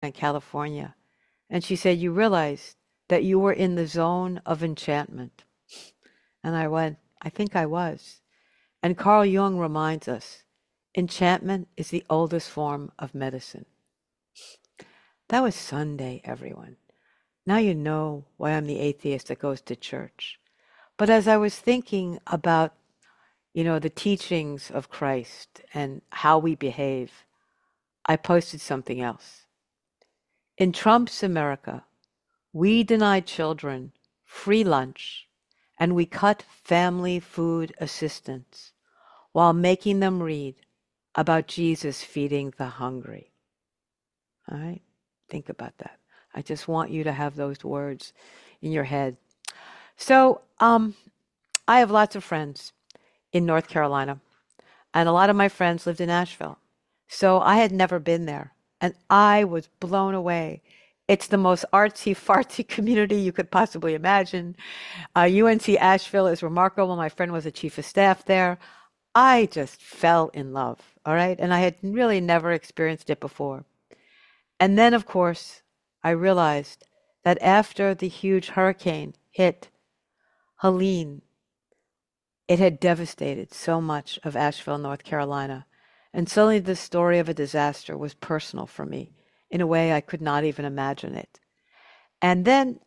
in California. And she said, you realized that you were in the zone of enchantment. And I went, I think I was. And Carl Jung reminds us, enchantment is the oldest form of medicine. That was Sunday, everyone. Now you know why I'm the atheist that goes to church. But as I was thinking about, the teachings of Christ and how we behave, I posted something else. In Trump's America, we deny children free lunch and we cut family food assistance while making them read about Jesus feeding the hungry. All right? Think about that. I just want you to have those words in your head. So, I have lots of friends in North Carolina, and a lot of my friends lived in Asheville. So I had never been there, and I was blown away. It's the most artsy fartsy community you could possibly imagine. UNC Asheville is remarkable. My friend was a chief of staff there. I just fell in love, all right? And I had really never experienced it before. And then, of course, I realized that after the huge hurricane hit Helene, it had devastated so much of Asheville, North Carolina. And suddenly the story of a disaster was personal for me in a way I could not even imagine it. And then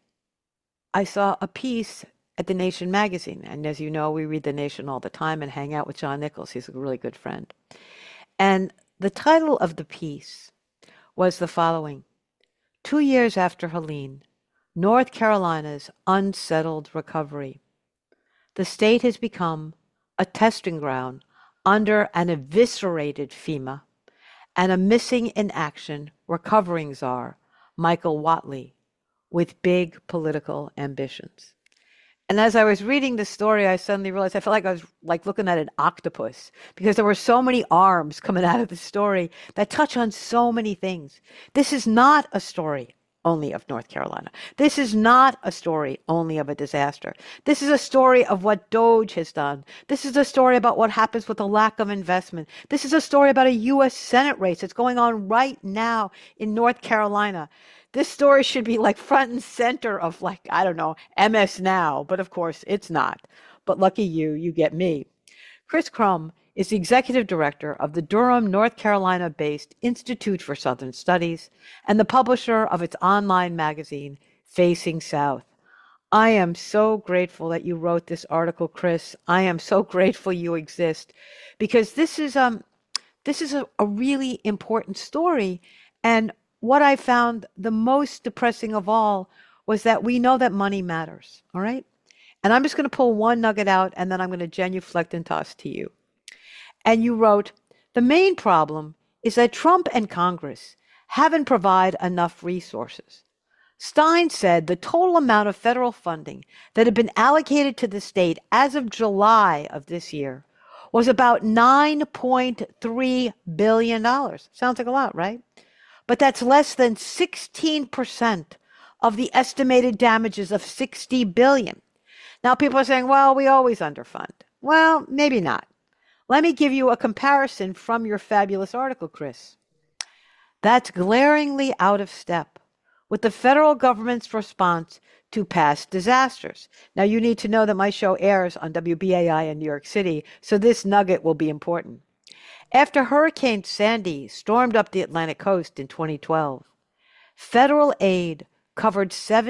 I saw a piece at The Nation magazine. And as you know, we read The Nation all the time and hang out with John Nichols. He's a really good friend. And the title of the piece was the following: 2 years after Helene, North Carolina's unsettled recovery. The state has become a testing ground under an eviscerated FEMA and a missing in action recovering czar, Michael Whatley, with big political ambitions. And as I was reading the story, I suddenly realized I felt like I was like looking at an octopus because there were so many arms coming out of the story that touch on so many things. This is not a story only of North Carolina. This is not a story only of a disaster. This is a story of what DOGE has done. This is a story about what happens with the lack of investment. This is a story about a U.S. Senate race that's going on right now in North Carolina. This story should be like front and center of like, I don't know, MS Now, but of course it's not. But lucky you, you get me. Chris Crum is the executive director of the Durham, North Carolina-based Institute for Southern Studies and the publisher of its online magazine, Facing South. I am so grateful that you wrote this article, Chris. I am so grateful you exist because this is a really important story. And what I found the most depressing of all was that we know that money matters, all right? And I'm just going to pull one nugget out and then I'm going to genuflect and toss to you. And you wrote, the main problem is that Trump and Congress haven't provided enough resources. Stein said the total amount of federal funding that had been allocated to the state as of July of this year was about $9.3 billion. Sounds like a lot, right? But that's less than 16% of the estimated damages of $60 billion. Now people are saying, well, we always underfund. Well, maybe not. Let me give you a comparison from your fabulous article, Chris. That's glaringly out of step with the federal government's response to past disasters. Now, you need to know that my show airs on WBAI in New York City, so this nugget will be important. After Hurricane Sandy stormed up the Atlantic coast in 2012, federal aid covered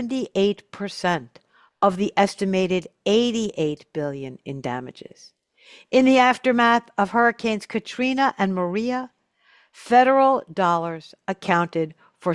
78% of the estimated $88 billion in damages. In the aftermath of Hurricanes Katrina and Maria, federal dollars accounted for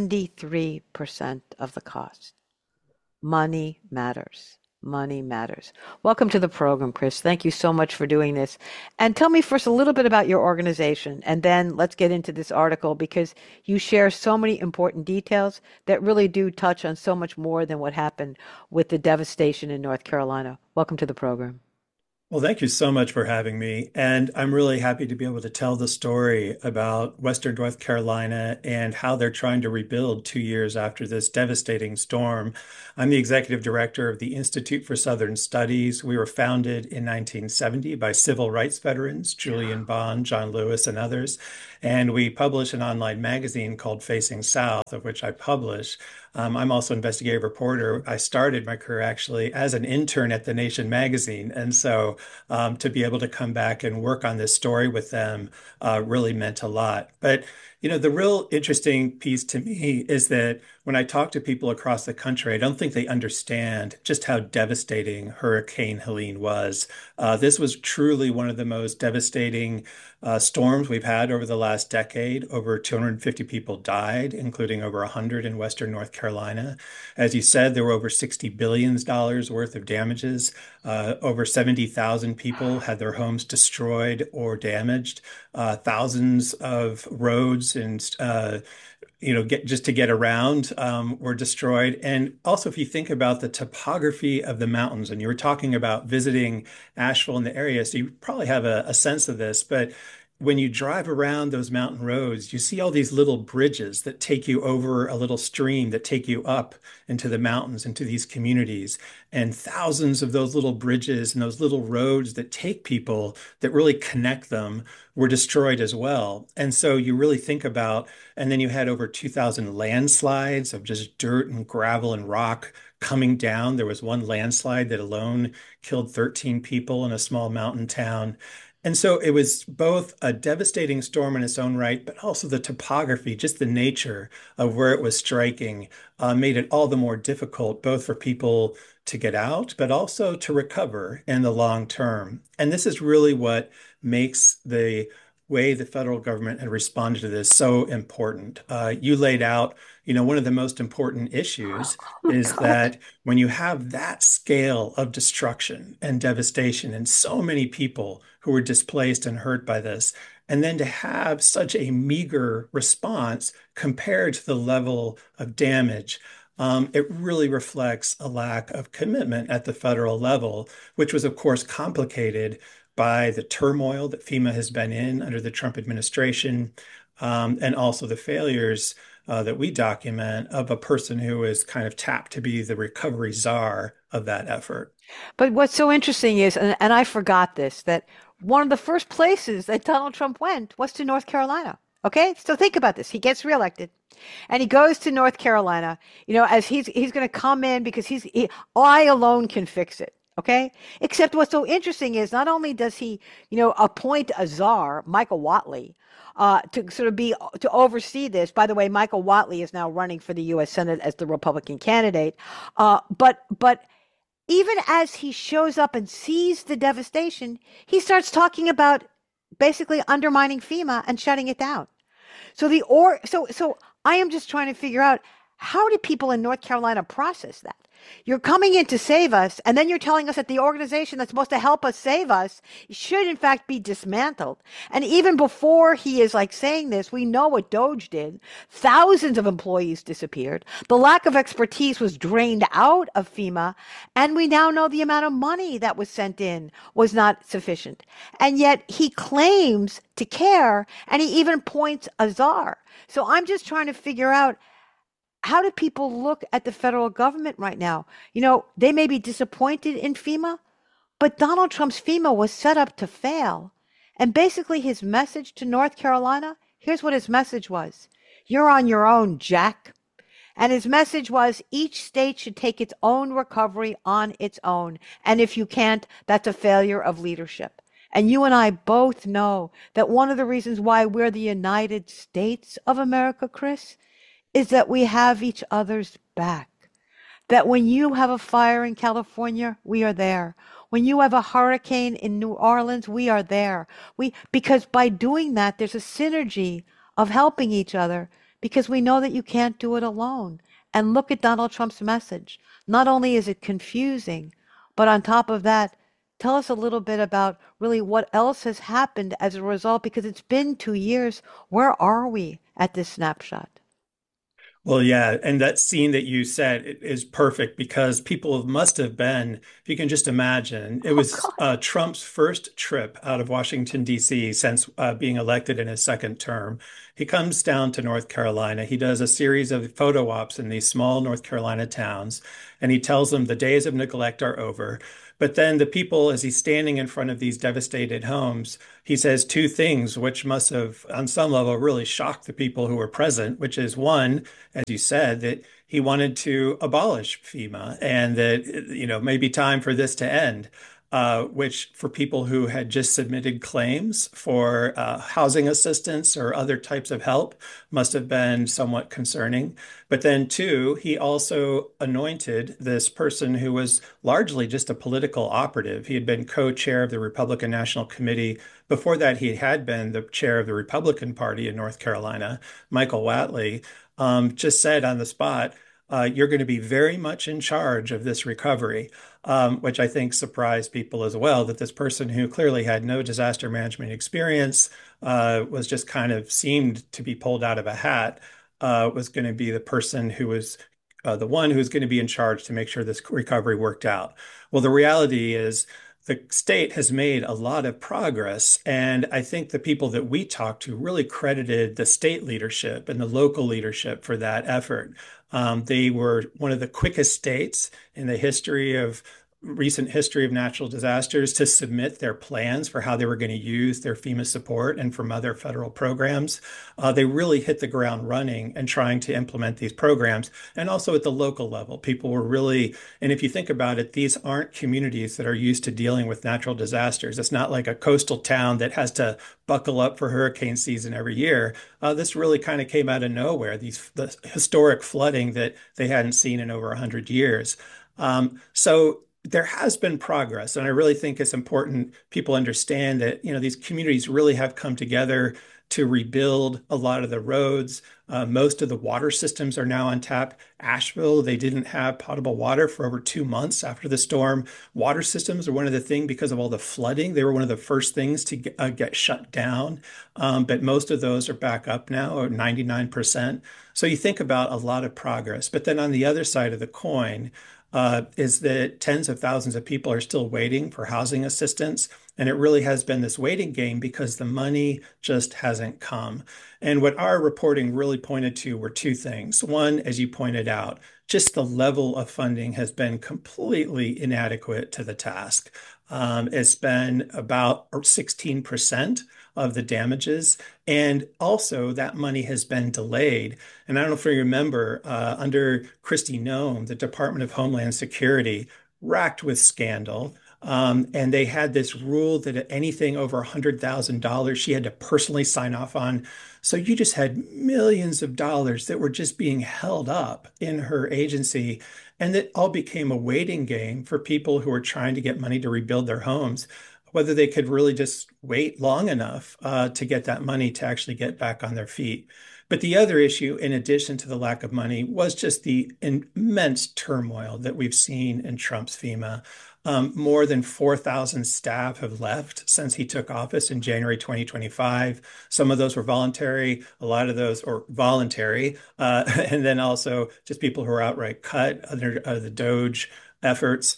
73% of the cost. Money matters. Money matters. Welcome to the program, Chris. Thank you so much for doing this. And tell me first a little bit about your organization, and then let's get into this article because you share so many important details that really do touch on so much more than what happened with the devastation in North Carolina. Welcome to the program. Well, thank you so much for having me. And I'm really happy to be able to tell the story about Western North Carolina and how they're trying to rebuild 2 years after this devastating storm. I'm the executive director of the Institute for Southern Studies. We were founded in 1970 by civil rights veterans, Julian Bond, John Lewis, and others. And we publish an online magazine called Facing South, of which I publish. I'm also an investigative reporter. I started my career actually as an intern at The Nation magazine. And so to be able to come back and work on this story with them really meant a lot. But, the real interesting piece to me is that when I talk to people across the country, I don't think they understand just how devastating Hurricane Helene was. This was truly one of the most devastating storms we've had over the last decade. Over 250 people died, including over 100 in Western North Carolina. As you said, there were over $60 billion worth of damages. Over 70,000 people had their homes destroyed or damaged. Thousands of roads and just to get around were destroyed. And also, if you think about the topography of the mountains, and you were talking about visiting Asheville in the area, so you probably have a sense of this, but when you drive around those mountain roads, you see all these little bridges that take you over a little stream that take you up into the mountains, into these communities. And thousands of those little bridges and those little roads that take people that really connect them were destroyed as well. And so you really think about, and then you had over 2,000 landslides of just dirt and gravel and rock coming down. There was one landslide that alone killed 13 people in a small mountain town. And so it was both a devastating storm in its own right, but also the topography, just the nature of where it was striking, made it all the more difficult, both for people to get out, but also to recover in the long term. And this is really what makes the way the federal government had responded to this so important. You laid out, one of the most important issues Oh is God. that when you have that scale of destruction and devastation and so many people who were displaced and hurt by this, and then to have such a meager response compared to the level of damage, it really reflects a lack of commitment at the federal level, which was, of course, complicated by the turmoil that FEMA has been in under the Trump administration, and also the failures that we document of a person who is kind of tapped to be the recovery czar of that effort. But what's so interesting is, and I forgot this, that one of the first places that Donald Trump went was to North Carolina. Okay, so think about this. He gets reelected, and he goes to North Carolina. As he's going to come in because I alone can fix it. Okay, except what's so interesting is not only does he, appoint a czar, Michael Watley, to sort of be to oversee this. By the way, Michael Watley is now running for the U.S. Senate as the Republican candidate. But even as he shows up and sees the devastation, he starts talking about basically undermining FEMA and shutting it down. So I am just trying to figure out, how do people in North Carolina process that? You're coming in to save us, and then you're telling us that the organization that's supposed to help us save us should in fact be dismantled. And even before he is like saying this, we know what Doge did. Thousands of employees disappeared. The lack of expertise was drained out of FEMA, and we now know the amount of money that was sent in was not sufficient. And yet he claims to care, and he even points a czar. So I'm just trying to figure out, how do people look at the federal government right now? They may be disappointed in FEMA, but Donald Trump's FEMA was set up to fail. And basically, his message to North Carolina, here's what his message was: you're on your own, Jack. And his message was each state should take its own recovery on its own. And if you can't, that's a failure of leadership. And you and I both know that one of the reasons why we're the United States of America, Chris, is that we have each other's back. That when you have a fire in California, we are there. When you have a hurricane in New Orleans, we are there. Because by doing that, there's a synergy of helping each other, because we know that you can't do it alone. And look at Donald Trump's message. Not only is it confusing, but on top of that, tell us a little bit about really what else has happened as a result, because it's been 2 years. Where are we at this snapshot? Well, yeah, and that scene that you said is perfect because people must have been, if you can just imagine, it Oh was God. Trump's first trip out of Washington, D.C. since being elected in his second term. He comes down to North Carolina. He does a series of photo ops in these small North Carolina towns, and he tells them the days of neglect are over. But then the people, as he's standing in front of these devastated homes, he says two things which must have, on some level, really shocked the people who were present, which is one, as you said, that he wanted to abolish FEMA and that, maybe time for this to end, which for people who had just submitted claims for housing assistance or other types of help must have been somewhat concerning. But then, two, he also anointed this person who was largely just a political operative. He had been co-chair of the Republican National Committee. Before that, he had been the chair of the Republican Party in North Carolina, Michael Whatley, just said on the spot, you're going to be very much in charge of this recovery, which I think surprised people as well, that this person who clearly had no disaster management experience, was just kind of seemed to be pulled out of a hat, was going to be the person who was the one who's going to be in charge to make sure this recovery worked out. Well, the reality is the state has made a lot of progress. And I think the people that we talked to really credited the state leadership and the local leadership for that effort. They were one of the quickest states in the recent history of natural disasters to submit their plans for how they were going to use their FEMA support and from other federal programs. They really hit the ground running and trying to implement these programs. And also at the local level, people were really, and if you think about it, these aren't communities that are used to dealing with natural disasters. It's not like a coastal town that has to buckle up for hurricane season every year. This really kind of came out of nowhere, the historic flooding that they hadn't seen in over 100 years. So there has been progress, and I really think it's important people understand that these communities really have come together to rebuild a lot of the roads. Most of the water systems are now on tap. Asheville, they didn't have potable water for over 2 months after the storm. Water systems are one of the things because of all the flooding. They were one of the first things to get shut down. But most of those are back up now, or 99%. So you think about a lot of progress. But then on the other side of the coin, is that tens of thousands of people are still waiting for housing assistance. And it really has been this waiting game because the money just hasn't come. And what our reporting really pointed to were two things. One, as you pointed out, just the level of funding has been completely inadequate to the task. It's been about 16% of the damages. And also, that money has been delayed. And I don't know if you remember, under Kristi Noem, the Department of Homeland Security racked with scandal. And they had this rule that anything over $100,000, she had to personally sign off on. So you just had millions of dollars that were just being held up in her agency. And it all became a waiting game for people who were trying to get money to rebuild their homes, whether they could really just wait long enough to get that money to actually get back on their feet. But the other issue, in addition to the lack of money, was just the immense turmoil that we've seen in Trump's FEMA. More than 4,000 staff have left since he took office in January 2025. Some of those were voluntary, a lot of those are voluntary, and then also just people who are outright cut under the DOGE efforts,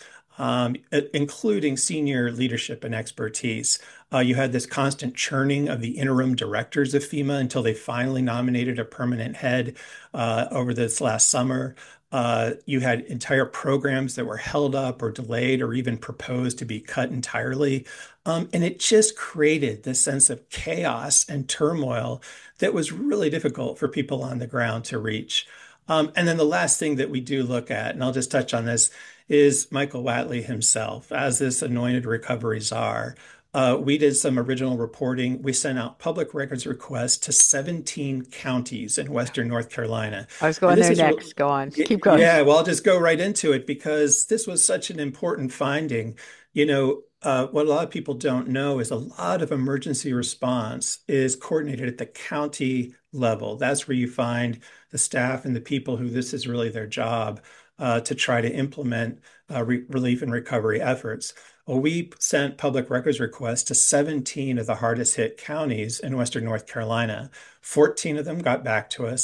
including senior leadership and expertise. You had this constant churning of the interim directors of FEMA until they finally nominated a permanent head over this last summer. You had entire programs that were held up or delayed or even proposed to be cut entirely. And it just created this sense of chaos and turmoil that was really difficult for people on the ground to reach. And then the last thing that we do look at, and I'll just touch on this, is Michael Whatley himself as this anointed recovery czar. We did some original reporting. We sent out public records requests to 17 counties in Western North Carolina. I was And going this there is next. Go on. Keep going. yeah, well, I'll just go right into it because this was such an important finding. What a lot of people don't know is a lot of emergency response is coordinated at the county level. That's where you find the staff and the people who this is really their job to try to implement relief and recovery efforts. Well, we sent public records requests to 17 of the hardest hit counties in Western North Carolina. 14 of them got back to us.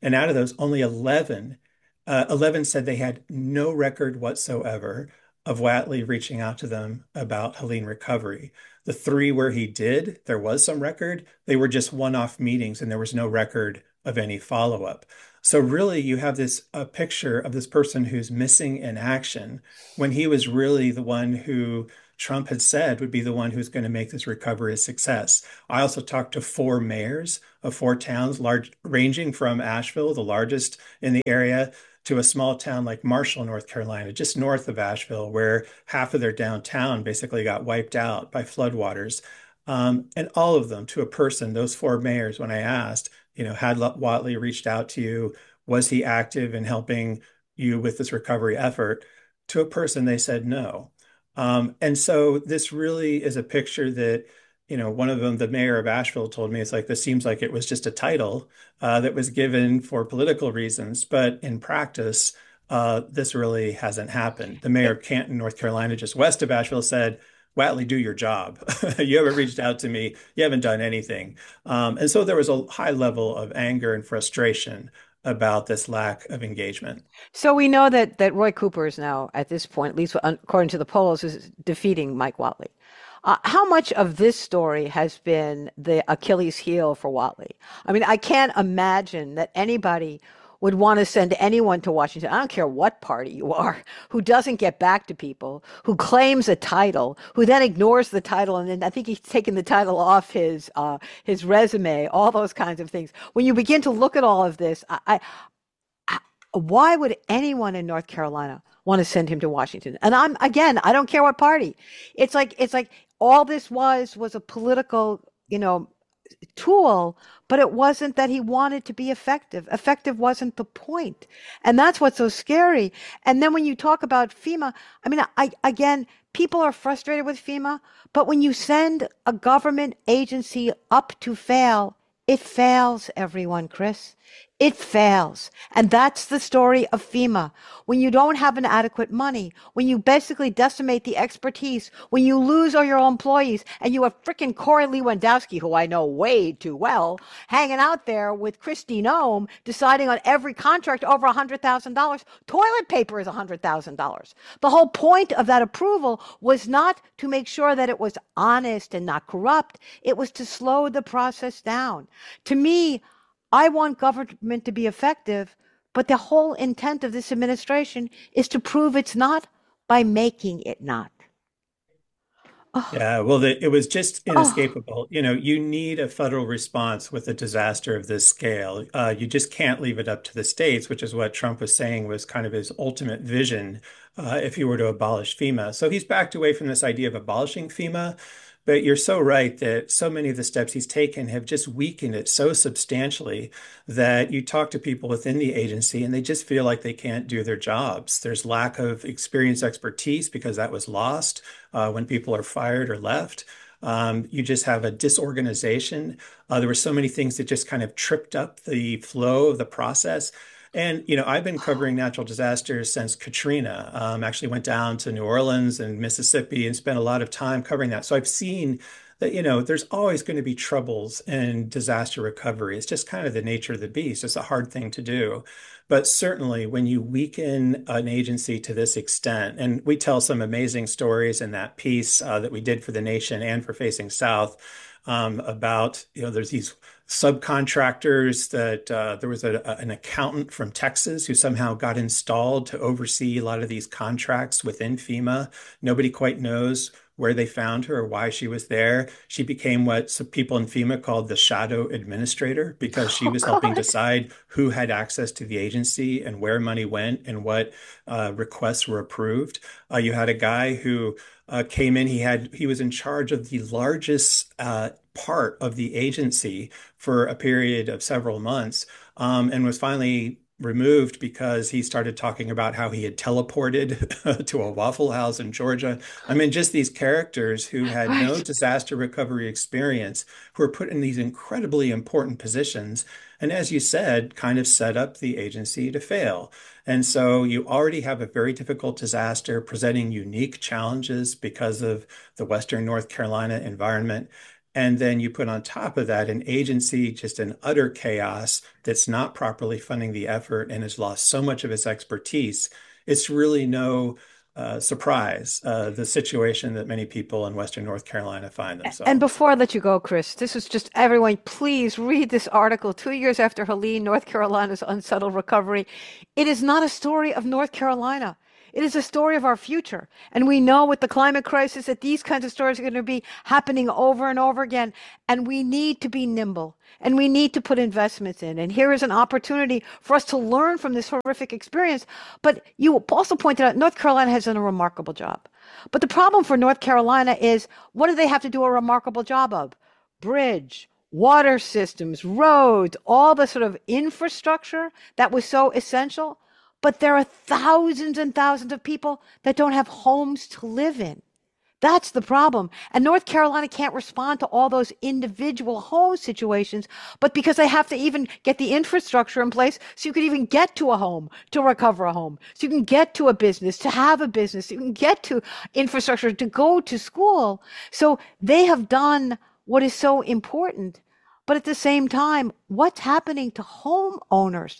And out of those, only 11 said they had no record whatsoever of Watley reaching out to them about Helene recovery. The three where he did, there was some record. They were just one-off meetings and there was no record of any follow-up. So really, you have this a picture of this person who's missing in action when he was really the one who Trump had said would be the one who's going to make this recovery a success. I also talked to four mayors of four towns, large, ranging from Asheville, the largest in the area, to a small town like Marshall, North Carolina, just north of Asheville, where half of their downtown basically got wiped out by floodwaters. And all of them, to a person, those four mayors, when I asked, had Watley reached out to you? Was he active in helping you with this recovery effort? To a person, they said no. And so this really is a picture that, one of them, the mayor of Asheville, told me, it's like, this seems like it was just a title that was given for political reasons. But in practice, this really hasn't happened. The mayor of Canton, North Carolina, just west of Asheville, said, Watley, do your job. You haven't reached out to me. You haven't done anything. And so there was a high level of anger and frustration about this lack of engagement. So we know that Roy Cooper is now, at this point, at least according to the polls, is defeating Mike Watley. How much of this story has been the Achilles heel for Watley? I mean, I can't imagine that anybody would want to send anyone to Washington. I don't care what party you are, who doesn't get back to people, who claims a title, who then ignores the title, and then I think he's taken the title off his resume, all those kinds of things. When you begin to look at all of this, why would anyone in North Carolina want to send him to Washington? And I don't care what party. It's like all this was a political, tool, but it wasn't that he wanted to be effective. Effective wasn't the point. And that's what's so scary. And then when you talk about FEMA, I mean, again, people are frustrated with FEMA, but when you send a government agency up to fail, it fails, everyone, Chris. It fails. And that's the story of FEMA. When you don't have an adequate money, when you basically decimate the expertise, when you lose all your employees, and you have frickin' Corey Lewandowski, who I know way too well, hanging out there with Kristi Noem, deciding on every contract over $100,000. Toilet paper is $100,000. The whole point of that approval was not to make sure that it was honest and not corrupt. It was to slow the process down. To me, I want government to be effective, but the whole intent of this administration is to prove it's not by making it not. Oh, Yeah, well, it was just oh, inescapable. You need a federal response with a disaster of this scale. You just can't leave it up to the states, which is what Trump was saying was kind of his ultimate vision if he were to abolish FEMA. So he's backed away from this idea of abolishing FEMA. But you're so right that so many of the steps he's taken have just weakened it so substantially that you talk to people within the agency and they just feel like they can't do their jobs. There's lack of experience, expertise because that was lost when people are fired or left. You just have a disorganization. There were so many things that just kind of tripped up the flow of the process. And, I've been covering natural disasters since Katrina. Actually went down to New Orleans and Mississippi and spent a lot of time covering that. So I've seen that, there's always going to be troubles in disaster recovery. It's just kind of the nature of the beast. It's a hard thing to do. But certainly when you weaken an agency to this extent, and we tell some amazing stories in that piece that we did for The Nation and for Facing South about, there's these subcontractors that there was an accountant from Texas who somehow got installed to oversee a lot of these contracts within FEMA. Nobody quite knows where they found her or why she was there. She became what some people in FEMA called the shadow administrator because she oh was helping God. decide who had access to the agency and where money went and what requests were approved. You had a guy who came in. He was in charge of the largest part of the agency for a period of several months, and was finally removed because he started talking about how he had teleported to a Waffle House in Georgia. I mean, just these characters who had no Right. disaster recovery experience, who were put in these incredibly important positions, and as you said, kind of set up the agency to fail. And so you already have a very difficult disaster presenting unique challenges because of the Western North Carolina environment. And then you put on top of that an agency just in utter chaos that's not properly funding the effort and has lost so much of its expertise. It's really no surprise, the situation that many people in Western North Carolina find And themselves. before I let you go, Chris, this is just everyone, please read this article, 2 years after Helene, North Carolina's unsettled recovery. It is not a story of North Carolina. It is a story of our future. And we know with the climate crisis that these kinds of stories are going to be happening over and over again. And we need to be nimble and we need to put investments in. And here is an opportunity for us to learn from this horrific experience. But you also pointed out North Carolina has done a remarkable job. But the problem for North Carolina is what do they have to do a remarkable job of? Bridge, water systems, roads, all the sort of infrastructure that was so essential. But there are thousands and thousands of people that don't have homes to live in. That's the problem. And North Carolina can't respond to all those individual home situations, but because they have to even get the infrastructure in place so you could even get to a home, to recover a home, so you can get to a business, to have a business, so you can get to infrastructure, to go to school. So they have done what is so important. But at the same time, what's happening to homeowners?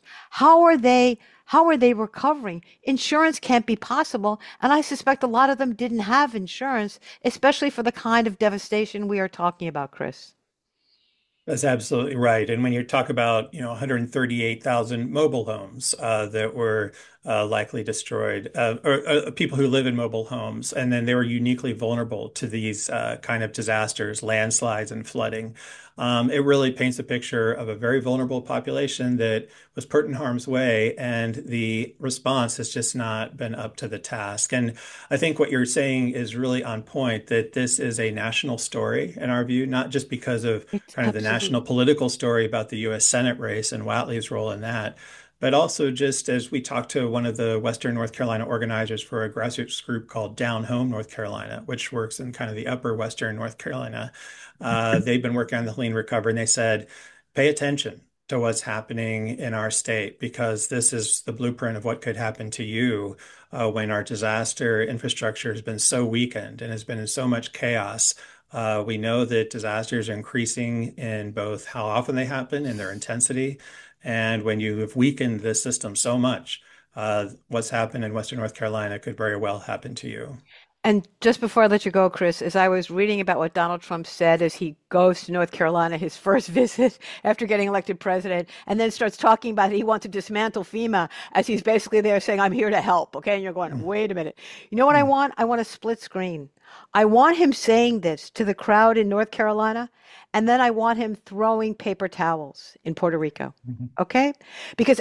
How are they recovering? Insurance can't be possible, and I suspect a lot of them didn't have insurance, especially for the kind of devastation we are talking about, Chris. That's absolutely right. And when you talk about, 138,000 mobile homes that were likely destroyed, or people who live in mobile homes, and then they were uniquely vulnerable to these kind of disasters, landslides and flooding. It really paints a picture of a very vulnerable population that was put in harm's way, and the response has just not been up to the task. And I think what you're saying is really on point, that this is a national story in our view, not just because of It's kind of the national absolutely. political story about the U.S. Senate race and Whatley's role in that, but also just as we talked to one of the Western North Carolina organizers for a grassroots group called Down Home North Carolina, which works in kind of the upper Western North Carolina. They've been working on the Helene recovery, and they said, pay attention to what's happening in our state because this is the blueprint of what could happen to you when our disaster infrastructure has been so weakened and has been in so much chaos. We know that disasters are increasing in both how often they happen and their intensity. And when you have weakened the system so much, what's happened in Western North Carolina could very well happen to you. And just before I let you go, Chris, as I was reading about what Donald Trump said as he goes to North Carolina, his first visit after getting elected president, and then starts talking about he wants to dismantle FEMA as he's basically there saying, I'm here to help. Okay. And you're going, wait a minute. You know what I want? I want a split screen. I want him saying this to the crowd in North Carolina, and then I want him throwing paper towels in Puerto Rico. Okay? Because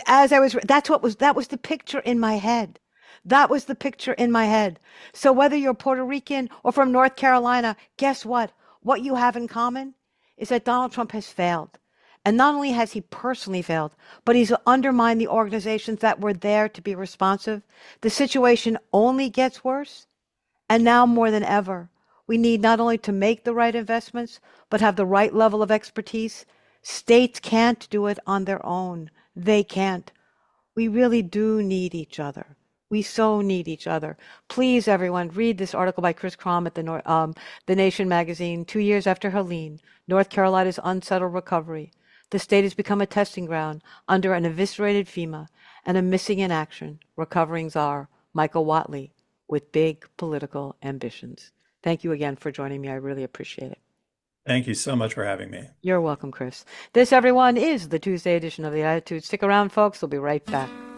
that was the picture in my head. That was the picture in my head. So whether you're Puerto Rican or from North Carolina, guess what? What you have in common is that Donald Trump has failed. And not only has he personally failed, but he's undermined the organizations that were there to be responsive. The situation only gets worse. And now more than ever, we need not only to make the right investments, but have the right level of expertise. States can't do it on their own. They can't. We really do need each other. We so need each other. Please, everyone, read this article by Chris Crom at the Nation magazine, 2 years after Helene, North Carolina's unsettled recovery. The state has become a testing ground under an eviscerated FEMA and a missing in action recovering czar, Michael Whatley, with big political ambitions. Thank you again for joining me. I really appreciate it. Thank you so much for having me. You're welcome, Chris. This, everyone, is the Tuesday edition of The Attitude. Stick around, folks. We'll be right back.